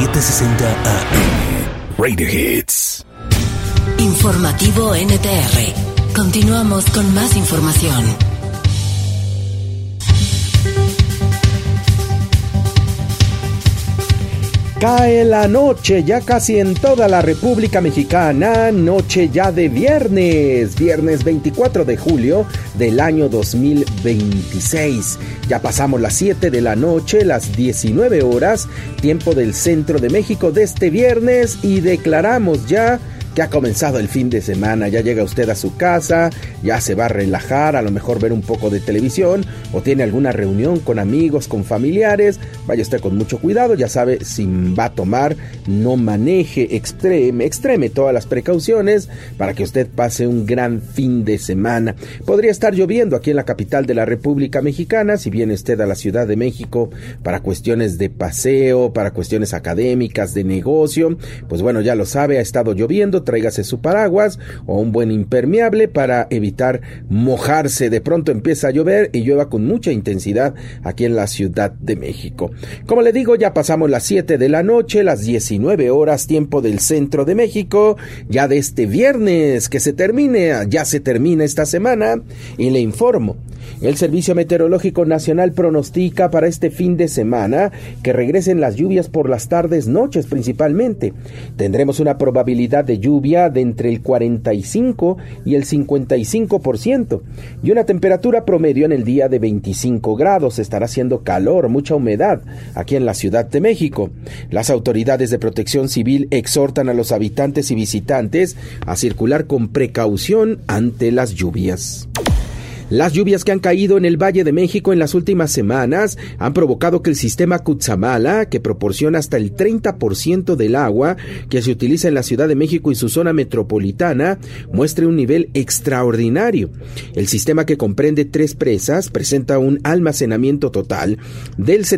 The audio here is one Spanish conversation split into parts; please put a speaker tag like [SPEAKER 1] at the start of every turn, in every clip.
[SPEAKER 1] 760 AM. Radio Hits.
[SPEAKER 2] Informativo NTR. Continuamos con más información.
[SPEAKER 3] Cae la noche ya casi en toda la República Mexicana, noche ya de viernes 24 de julio del año 2026. Ya pasamos las 7 de la noche, las 19 horas, tiempo del centro de México de este viernes, y declaramos ya que ha comenzado el fin de semana. Ya llega usted a su casa, ya se va a relajar, a lo mejor ver un poco de televisión, o tiene alguna reunión con amigos, con familiares. Vaya usted con mucho cuidado, ya sabe, si va a tomar, no maneje, extreme todas las precauciones para que usted pase un gran fin de semana. Podría estar lloviendo aquí en la capital de la República Mexicana. Si viene usted a la Ciudad de México para cuestiones de paseo, para cuestiones académicas, de negocio, pues bueno, ya lo sabe, ha estado lloviendo. Tráigase su paraguas o un buen impermeable para evitar mojarse. De pronto empieza a llover y llueva con mucha intensidad aquí en la Ciudad de México. Como le digo, ya pasamos las 7 de la noche, las 19 horas, tiempo del centro de México, ya de este viernes que ya se termina esta semana, y le informo. El Servicio Meteorológico Nacional pronostica para este fin de semana que regresen las lluvias por las tardes, noches principalmente. Tendremos una probabilidad de lluvia de entre el 45 y el 55% y una temperatura promedio en el día de 25 grados. Estará haciendo calor, mucha humedad aquí en la Ciudad de México. Las autoridades de Protección Civil exhortan a los habitantes y visitantes a circular con precaución ante las lluvias. Las lluvias que han caído en el Valle de México en las últimas semanas han provocado que el sistema Cutzamala, que proporciona hasta el 30% del agua que se utiliza en la Ciudad de México y su zona metropolitana, muestre un nivel extraordinario. El sistema, que comprende 3 presas, presenta un almacenamiento total del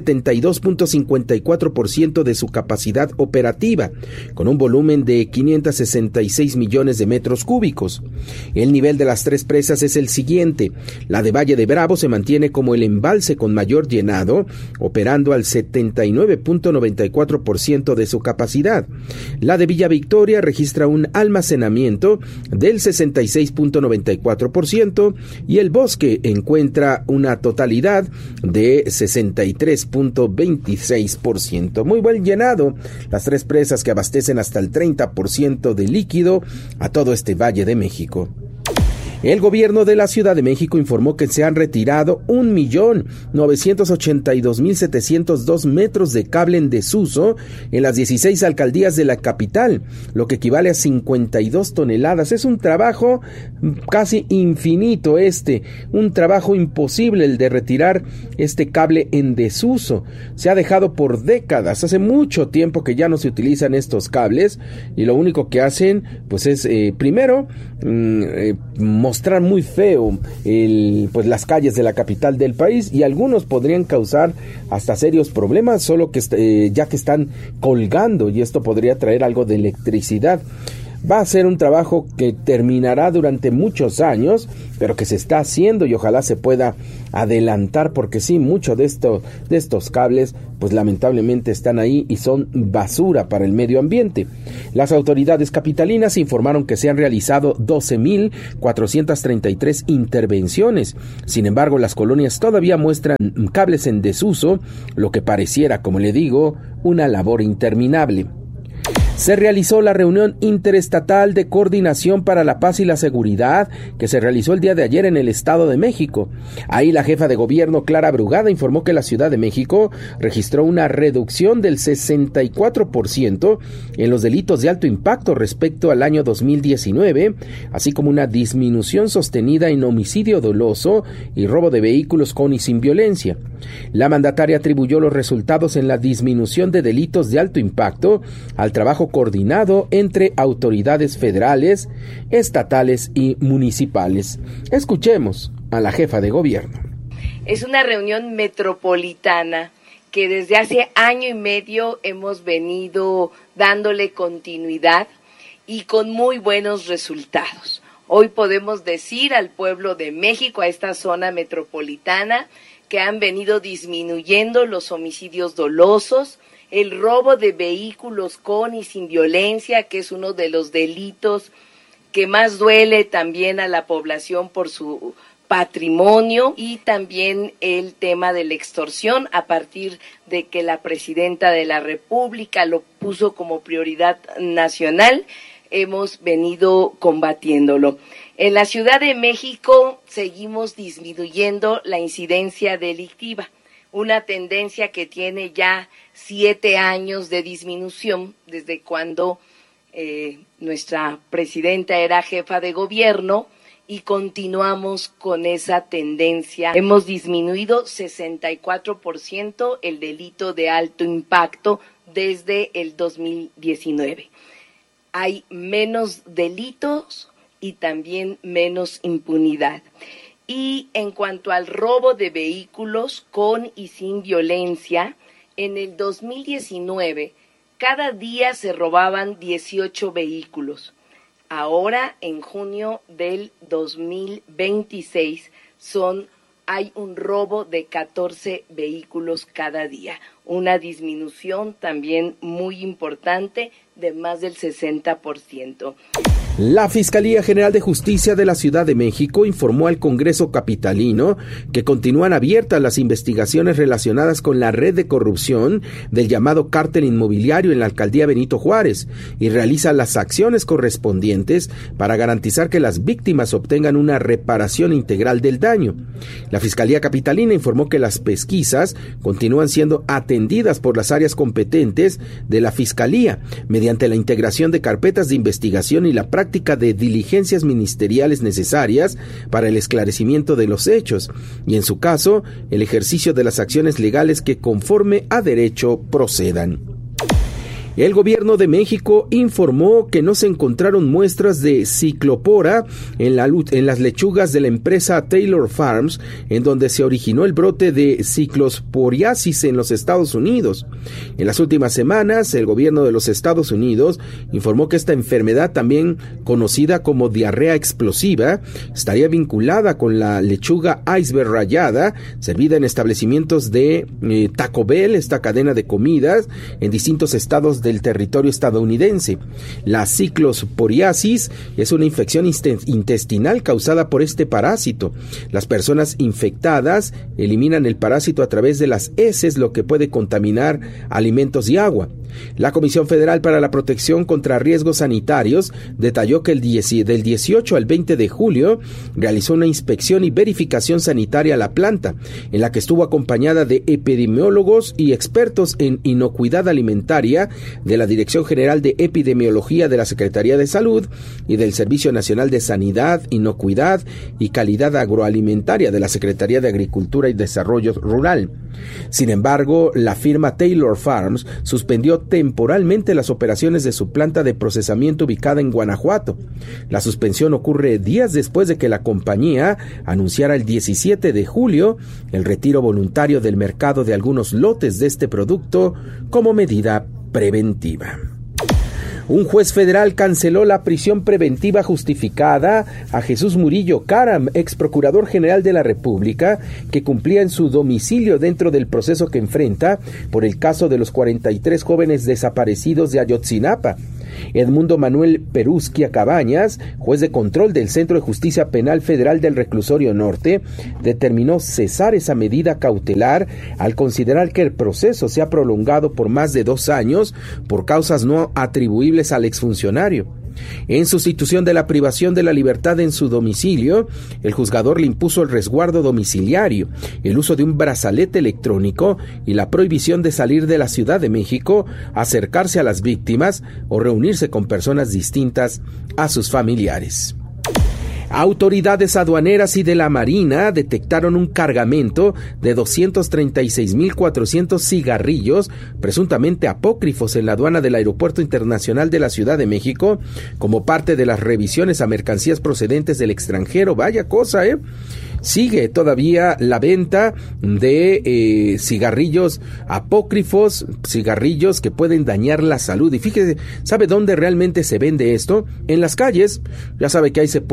[SPEAKER 3] 72.54% de su capacidad operativa, con un volumen de 566 millones de metros cúbicos. El nivel de las 3 presas es el siguiente. La de Valle de Bravo se mantiene como el embalse con mayor llenado, operando al 79.94% de su capacidad. La de Villa Victoria registra un almacenamiento del 66.94% y el Bosque encuentra una totalidad de 63.26%. Muy buen llenado, las 3 presas que abastecen hasta el 30% de líquido a todo este Valle de México. El gobierno de la Ciudad de México informó que se han retirado 1.982.702 metros de cable en desuso en las 16 alcaldías de la capital, lo que equivale a 52 toneladas. Es un trabajo casi infinito un trabajo imposible el de retirar este cable en desuso. Se ha dejado por décadas, hace mucho tiempo que ya no se utilizan estos cables, y lo único que hacen pues es primero mostrar muy feo las calles de la capital del país, y algunos podrían causar hasta serios problemas, solo que ya que están colgando, y esto podría traer algo de electricidad. Va a ser un trabajo que terminará durante muchos años, pero que se está haciendo y ojalá se pueda adelantar, porque sí, muchos de estos cables pues lamentablemente están ahí y son basura para el medio ambiente. Las autoridades capitalinas informaron que se han realizado 12.433 intervenciones. Sin embargo, las colonias todavía muestran cables en desuso, lo que pareciera, como le digo, una labor interminable. Se realizó la reunión interestatal de coordinación para la paz y la seguridad que se realizó el día de ayer en el Estado de México. Ahí la jefa de gobierno, Clara Brugada, informó que la Ciudad de México registró una reducción del 64% en los delitos de alto impacto respecto al año 2019, así como una disminución sostenida en homicidio doloso y robo de vehículos con y sin violencia. La mandataria atribuyó los resultados en la disminución de delitos de alto impacto al trabajo coordinado entre autoridades federales, estatales y municipales. Escuchemos a la jefa de gobierno.
[SPEAKER 4] Es una reunión metropolitana que desde hace año y medio hemos venido dándole continuidad y con muy buenos resultados. Hoy podemos decir al pueblo de México, a esta zona metropolitana, que han venido disminuyendo los homicidios dolosos, el robo de vehículos con y sin violencia, que es uno de los delitos que más duele también a la población por su patrimonio, y también el tema de la extorsión, a partir de que la presidenta de la República lo puso como prioridad nacional, hemos venido combatiéndolo. En la Ciudad de México seguimos disminuyendo la incidencia delictiva, una tendencia que tiene ya 7 años de disminución desde cuando nuestra presidenta era jefa de gobierno, y continuamos con esa tendencia. Hemos disminuido 64% el delito de alto impacto desde el 2019. Hay menos delitos y también menos impunidad. Y en cuanto al robo de vehículos con y sin violencia, en el 2019 cada día se robaban 18 vehículos. Ahora, en junio del 2026, hay un robo de 14 vehículos cada día, una disminución también muy importante de más del 60%.
[SPEAKER 3] La Fiscalía General de Justicia de la Ciudad de México informó al Congreso capitalino que continúan abiertas las investigaciones relacionadas con la red de corrupción del llamado cártel inmobiliario en la alcaldía Benito Juárez y realiza las acciones correspondientes para garantizar que las víctimas obtengan una reparación integral del daño. La Fiscalía capitalina informó que las pesquisas continúan siendo atendidas por las áreas competentes de la Fiscalía mediante la integración de carpetas de investigación y la práctica de diligencias ministeriales necesarias para el esclarecimiento de los hechos y, en su caso, el ejercicio de las acciones legales que conforme a derecho procedan. El gobierno de México informó que no se encontraron muestras de ciclopora en las lechugas de la empresa Taylor Farms, en donde se originó el brote de ciclosporiasis en los Estados Unidos. En las últimas semanas, el gobierno de los Estados Unidos informó que esta enfermedad, también conocida como diarrea explosiva, estaría vinculada con la lechuga iceberg rallada, servida en establecimientos de Taco Bell, esta cadena de comidas, en distintos estados del territorio estadounidense. La ciclosporiasis es una infección intestinal causada por este parásito. Las personas infectadas eliminan el parásito a través de las heces, lo que puede contaminar alimentos y agua. La Comisión Federal para la Protección contra Riesgos Sanitarios detalló que del 18 al 20 de julio realizó una inspección y verificación sanitaria a la planta, en la que estuvo acompañada de epidemiólogos y expertos en inocuidad alimentaria de la Dirección General de Epidemiología de la Secretaría de Salud y del Servicio Nacional de Sanidad, Inocuidad y Calidad Agroalimentaria de la Secretaría de Agricultura y Desarrollo Rural. Sin embargo, la firma Taylor Farms suspendió temporalmente las operaciones de su planta de procesamiento ubicada en Guanajuato. La suspensión ocurre días después de que la compañía anunciara el 17 de julio el retiro voluntario del mercado de algunos lotes de este producto como medida preventiva. Un juez federal canceló la prisión preventiva justificada a Jesús Murillo Caram, ex procurador general de la República, que cumplía en su domicilio dentro del proceso que enfrenta por el caso de los 43 jóvenes desaparecidos de Ayotzinapa. Edmundo Manuel Perusquia Cabañas, juez de control del Centro de Justicia Penal Federal del Reclusorio Norte, determinó cesar esa medida cautelar al considerar que el proceso se ha prolongado por más de 2 años por causas no atribuibles al exfuncionario. En sustitución de la privación de la libertad en su domicilio, el juzgador le impuso el resguardo domiciliario, el uso de un brazalete electrónico y la prohibición de salir de la Ciudad de México, acercarse a las víctimas o reunirse con personas distintas a sus familiares. Autoridades aduaneras y de la Marina detectaron un cargamento de 236.400 cigarrillos presuntamente apócrifos en la aduana del Aeropuerto Internacional de la Ciudad de México como parte de las revisiones a mercancías procedentes del extranjero. Vaya cosa, ¿eh? Sigue todavía la venta de cigarrillos apócrifos, cigarrillos que pueden dañar la salud. Y fíjese, ¿sabe dónde realmente se vende esto? En las calles. Ya sabe que ahí se puede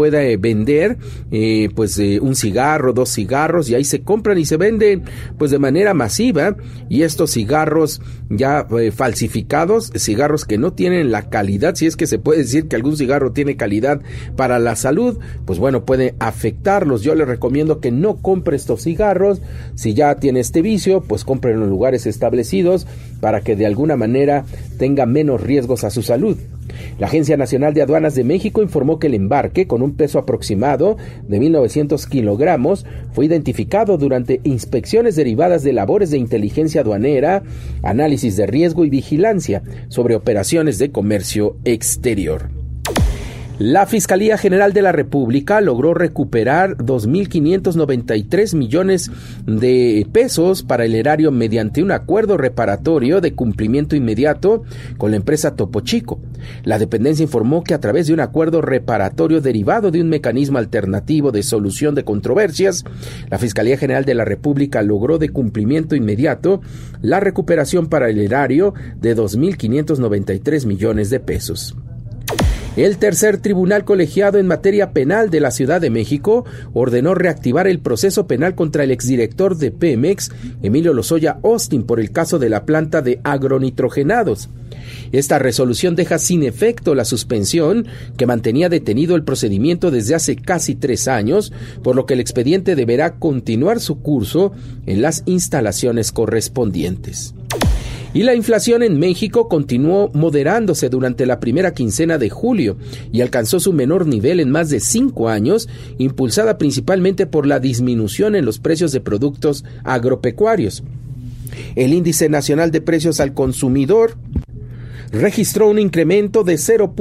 [SPEAKER 3] vender un cigarro, 2 cigarros, y ahí se compran y se venden pues de manera masiva, y estos cigarros ya falsificados, cigarros que no tienen la calidad, si es que se puede decir que algún cigarro tiene calidad para la salud, pues bueno, puede afectarlos. Yo les recomiendo que no compre estos cigarros. Si ya tiene este vicio, pues compre en los lugares establecidos para que de alguna manera tenga menos riesgos a su salud. La Agencia Nacional de Aduanas de México informó que el embarque, con un peso aproximado de 1.900 kilogramos, fue identificado durante inspecciones derivadas de labores de inteligencia aduanera, análisis de riesgo y vigilancia sobre operaciones de comercio exterior. La Fiscalía General de la República logró recuperar 2.593 millones de pesos para el erario mediante un acuerdo reparatorio de cumplimiento inmediato con la empresa Topo Chico. La dependencia informó que a través de un acuerdo reparatorio derivado de un mecanismo alternativo de solución de controversias, la Fiscalía General de la República logró de cumplimiento inmediato la recuperación para el erario de 2.593 millones de pesos. El tercer tribunal colegiado en materia penal de la Ciudad de México ordenó reactivar el proceso penal contra el exdirector de Pemex, Emilio Lozoya Austin, por el caso de la planta de agronitrogenados. Esta resolución deja sin efecto la suspensión que mantenía detenido el procedimiento desde hace casi 3 años, por lo que el expediente deberá continuar su curso en las instalaciones correspondientes. Y la inflación en México continuó moderándose durante la primera quincena de julio y alcanzó su menor nivel en más de 5 años, impulsada principalmente por la disminución en los precios de productos agropecuarios. El Índice Nacional de Precios al Consumidor registró un incremento de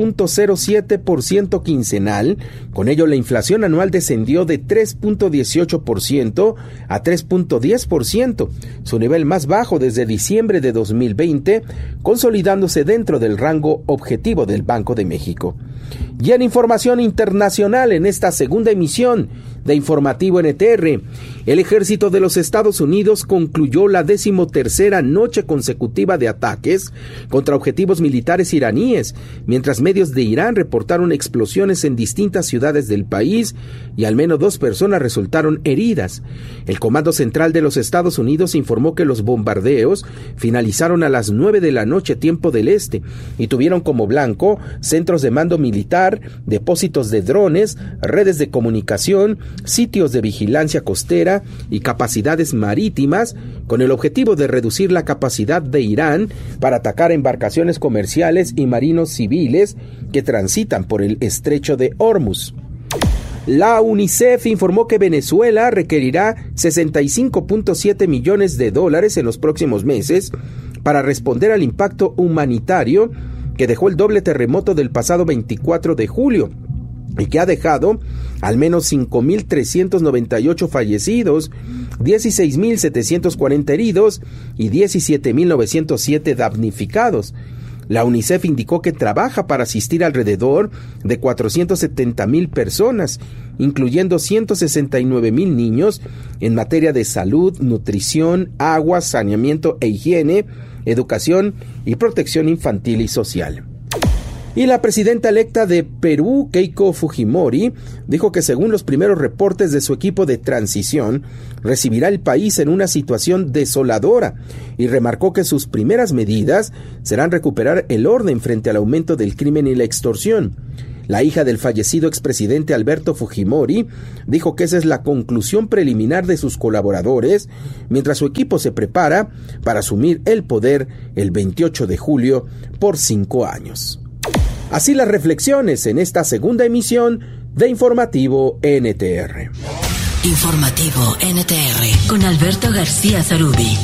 [SPEAKER 3] 0.07% quincenal. Con ello, la inflación anual descendió de 3.18% a 3.10%, su nivel más bajo desde diciembre de 2020, consolidándose dentro del rango objetivo del Banco de México. Y en información internacional, en esta segunda emisión de Informativo NTR, el ejército de los Estados Unidos concluyó la 13ª noche consecutiva de ataques contra objetivos militares iraníes, mientras medios de Irán reportaron explosiones en distintas ciudades del país y al menos 2 personas resultaron heridas. El Comando Central de los Estados Unidos informó que los bombardeos finalizaron a las 9 de la noche tiempo del este y tuvieron como blanco centros de mando militar, depósitos de drones, redes de comunicación, sitios de vigilancia costera y capacidades marítimas, con el objetivo de reducir la capacidad de Irán para atacar embarcaciones comerciales y marinos civiles que transitan por el estrecho de Hormuz. La UNICEF informó que Venezuela requerirá $65.7 millones en los próximos meses para responder al impacto humanitario que dejó el doble terremoto del pasado 24 de julio y que ha dejado al menos 5.398 fallecidos, 16.740 heridos y 17.907 damnificados. La UNICEF indicó que trabaja para asistir alrededor de 470,000 personas, incluyendo 169,000 niños, en materia de salud, nutrición, agua, saneamiento e higiene, educación y protección infantil y social. Y la presidenta electa de Perú, Keiko Fujimori, dijo que según los primeros reportes de su equipo de transición, recibirá el país en una situación desoladora y remarcó que sus primeras medidas serán recuperar el orden frente al aumento del crimen y la extorsión. La hija del fallecido expresidente Alberto Fujimori dijo que esa es la conclusión preliminar de sus colaboradores, mientras su equipo se prepara para asumir el poder el 28 de julio por 5 años. Así las reflexiones en esta segunda emisión de Informativo NTR.
[SPEAKER 2] Informativo NTR con Alberto García Zarubi.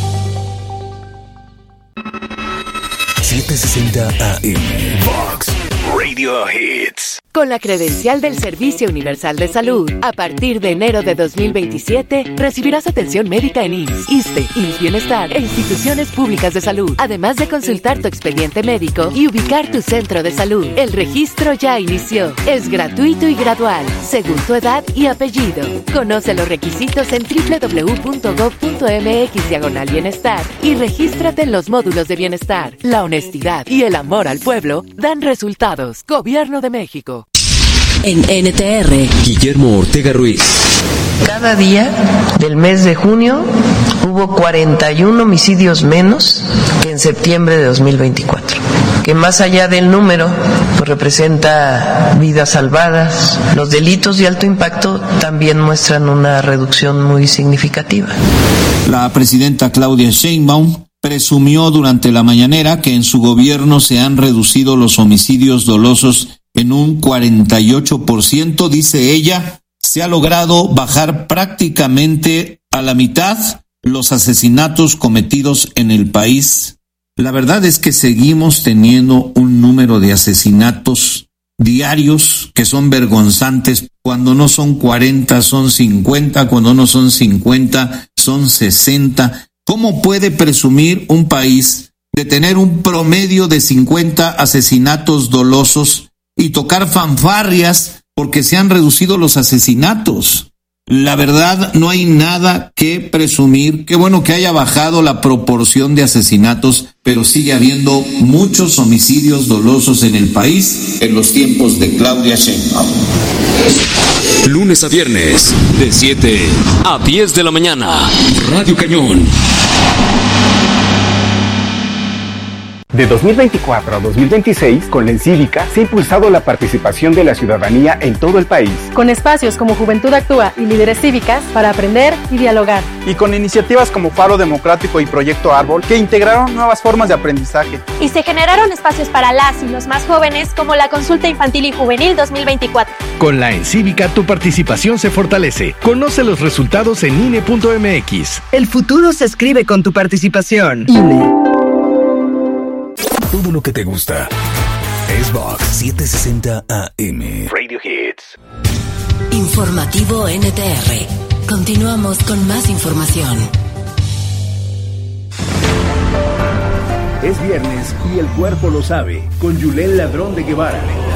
[SPEAKER 1] 760 AM Vox Radio Hits.
[SPEAKER 5] Con la credencial del Servicio Universal de Salud, a partir de enero de 2027, recibirás atención médica en IMSS, ISSSTE, IMSS Bienestar e instituciones públicas de salud, además de consultar tu expediente médico y ubicar tu centro de salud. El registro ya inició. Es gratuito y gradual, según tu edad y apellido. Conoce los requisitos en www.gov.mx/bienestar y regístrate en los módulos de bienestar. La honestidad y el amor al pueblo dan resultados. Gobierno de México.
[SPEAKER 2] En NTR,
[SPEAKER 6] Guillermo Ortega Ruiz.
[SPEAKER 7] Cada día del mes de junio hubo 41 homicidios menos que en septiembre de 2024, que más allá del número, pues representa vidas salvadas. Los delitos de alto impacto también muestran una reducción muy significativa.
[SPEAKER 8] La presidenta Claudia Sheinbaum presumió durante la mañanera que en su gobierno se han reducido los homicidios dolosos en un 48%, dice ella. Se ha logrado bajar prácticamente a la mitad los asesinatos cometidos en el país. La verdad es que seguimos teniendo un número de asesinatos diarios que son vergonzantes. Cuando no son 40, son 50, cuando no son 50, son 60. ¿Cómo puede presumir un país de tener un promedio de 50 asesinatos dolosos y tocar fanfarrias porque se han reducido los asesinatos? La verdad, no hay nada que presumir. Qué bueno que haya bajado la proporción de asesinatos, pero sigue habiendo muchos homicidios dolosos en el país en los tiempos de Claudia Sheinbaum.
[SPEAKER 6] Lunes a viernes, de 7 a 10 de la mañana. Radio Cañón.
[SPEAKER 9] De 2024 a 2026, con la Encívica, se ha impulsado la participación de la ciudadanía en todo el país.
[SPEAKER 10] Con espacios como Juventud Actúa y Líderes Cívicas para aprender y dialogar.
[SPEAKER 11] Y con iniciativas como Faro Democrático y Proyecto Árbol, que integraron nuevas formas de aprendizaje.
[SPEAKER 12] Y se generaron espacios para las y los más jóvenes, como la Consulta Infantil y Juvenil 2024.
[SPEAKER 1] Con la Encívica, tu participación se fortalece. Conoce los resultados en INE.mx.
[SPEAKER 13] El futuro se escribe con tu participación. INE.
[SPEAKER 1] Todo lo que te gusta es Vox 760 AM.
[SPEAKER 2] Radio Hits. Informativo NTR. Continuamos con más información.
[SPEAKER 1] Es viernes y el cuerpo lo sabe. Con Yulel Ladrón de Guevara.